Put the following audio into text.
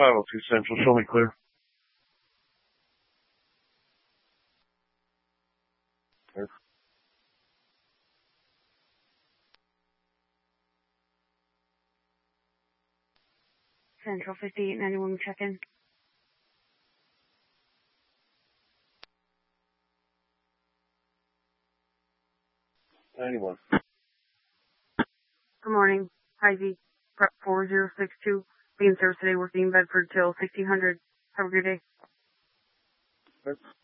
502 Central, show me clear. Clear. Central 5891, check-in. Anyone. Good morning. Hy-Vee, prep 4062. Being served today, working in Bedford till 1600. Have a good day. Clear.